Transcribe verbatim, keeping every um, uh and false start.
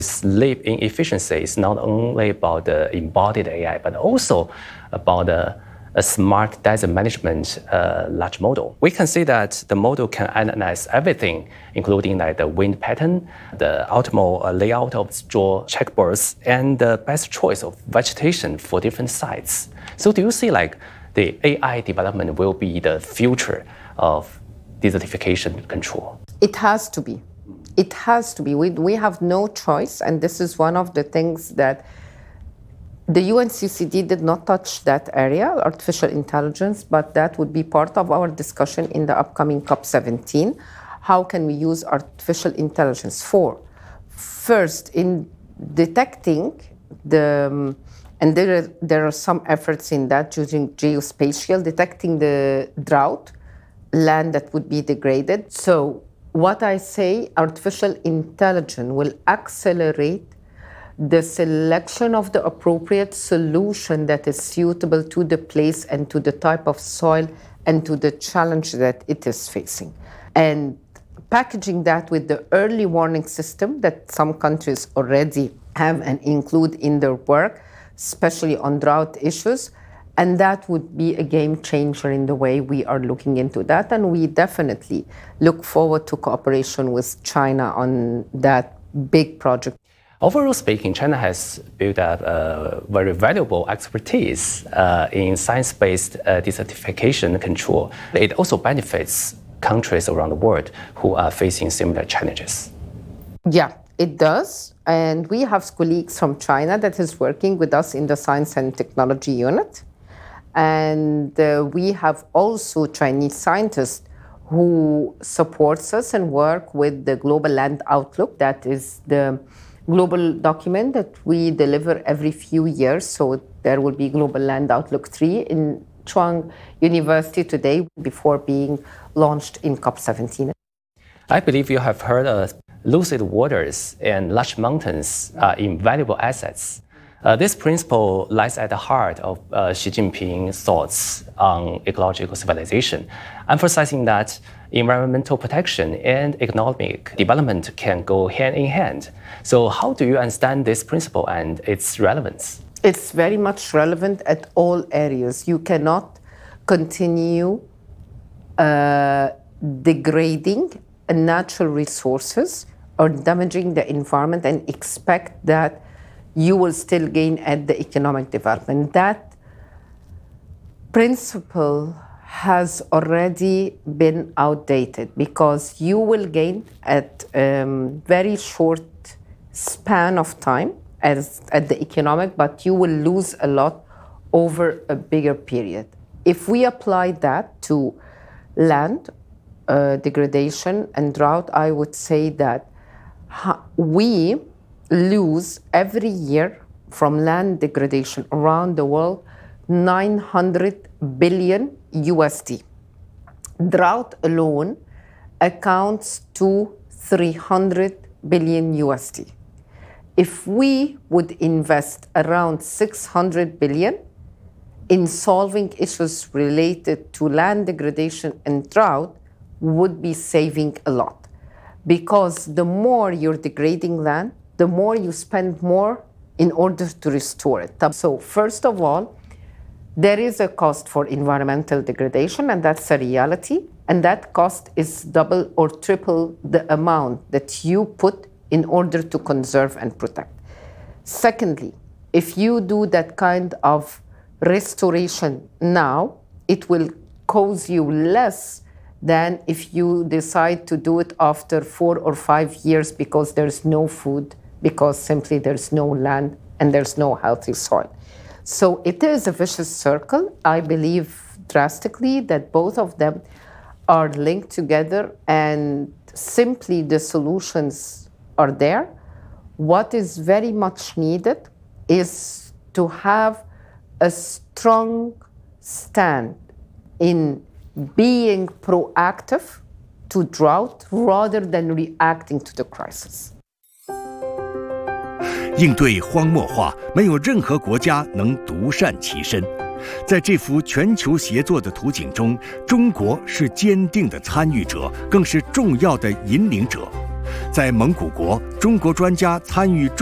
Leap in efficiency is not only about the embodied A I, but also about the a smart desert management uh, large model. We can see that the model can analyze everything, including like the wind pattern, the optimal uh, layout of straw checkboards, and the best choice of vegetation for different sites. So do you see like the A I development will be the future of desertification control? It has to be. It has to be. We, we have no choice, and this is one of the things that the U N C C D did not touch that area, artificial intelligence, but that would be part of our discussion in the upcoming COP seventeen. How can we use artificial intelligence for? First, in detecting the, um, and there are, there are some efforts in that using geospatial, detecting the drought, land that would be degraded. So what I say, artificial intelligence will accelerate the selection of the appropriate solution that is suitable to the place and to the type of soil and to the challenge that it is facing. And packaging that with the early warning system that some countries already have and include in their work, especially on drought issues, and that would be a game changer in the way we are looking into that. And we definitely look forward to cooperation with China on that big project. Overall speaking, China has built up a very valuable expertise uh, in science-based uh, desertification control. It also benefits countries around the world who are facing similar challenges. Yeah, it does. And we have colleagues from China that is working with us in the Science and Technology Unit. And uh, we have also Chinese scientists who supports us and work with the Global Land Outlook. That is the global document that we deliver every few years. So there will be Global Land Outlook three in Chuang University today before being launched in COP seventeen. I believe you have heard of lucid waters and large mountains are invaluable assets. Uh, this principle lies at the heart of uh, Xi Jinping's thoughts on ecological civilization, emphasizing that environmental protection and economic development can go hand in hand. So how do you understand this principle and its relevance? It's very much relevant at all areas. You cannot continue uh, degrading natural resources or damaging the environment and expect that you will still gain at the economic development. That principle has already been outdated because you will gain at a um, very short span of time as at the economic, but you will lose a lot over a bigger period. If we apply that to land uh, degradation and drought, I would say that we lose every year from land degradation around the world nine hundred billion U S D. Drought alone accounts to three hundred billion U S D. If we would invest around six hundred billion in solving issues related to land degradation and drought, would be saving a lot. Because the more you're degrading land, the more you spend more in order to restore it. So first of all, there is a cost for environmental degradation, and that's a reality. And that cost is double or triple the amount that you put in order to conserve and protect. Secondly, if you do that kind of restoration now, it will cost you less than if you decide to do it after four or five years because there's no food, because simply there's no land and there's no healthy soil. So it is a vicious circle. I believe drastically that both of them are linked together and simply the solutions are there. What is very much needed is to have a strong stand in being proactive to drought rather than reacting to the crisis. 应对荒漠化，没有任何国家能独善其身。在这幅全球协作的图景中，中国是坚定的参与者，更是重要的引领者。 在蒙古国，中国专家参与